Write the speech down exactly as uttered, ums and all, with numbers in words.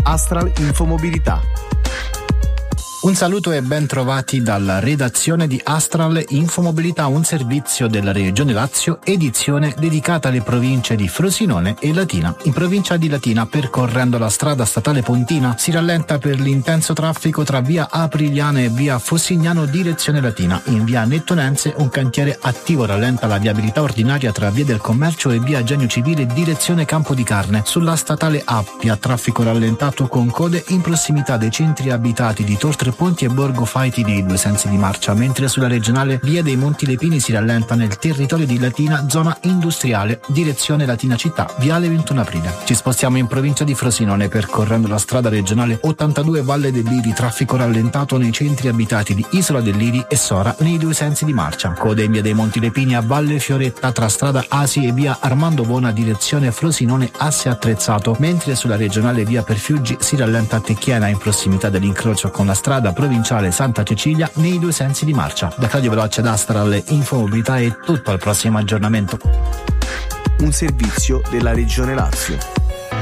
Astral Infomobilità. Un saluto e ben trovati dalla redazione di Astral Infomobilità, un servizio della Regione Lazio, edizione dedicata alle province di Frosinone e Latina. In provincia di Latina, percorrendo la strada statale Pontina, si rallenta per l'intenso traffico tra via Aprigliana e via Fossignano direzione Latina. In via Nettunense un cantiere attivo rallenta la viabilità ordinaria tra via del Commercio e via Genio Civile direzione Campo di Carne. Sulla statale Appia, traffico rallentato con code in prossimità dei centri abitati di Tor Ponti e Borgo Faiti nei due sensi di marcia, mentre sulla regionale via dei Monti Lepini si rallenta nel territorio di Latina, zona industriale, direzione Latina città, viale ventuno aprile. Ci spostiamo in provincia di Frosinone percorrendo la strada regionale ottantadue Valle del Liri, traffico rallentato nei centri abitati di Isola del Liri e Sora nei due sensi di marcia. Code in via dei Monti Lepini a Valle Fioretta tra strada Asi e via Armando Bona direzione Frosinone asse attrezzato, mentre sulla regionale via Perfiuggi si rallenta a Tecchiena in prossimità dell'incrocio con la strada provinciale Santa Cecilia nei due sensi di marcia. Da Radio Veloce d'Astral Infomobilità è tutto, al prossimo aggiornamento. Un servizio della Regione Lazio.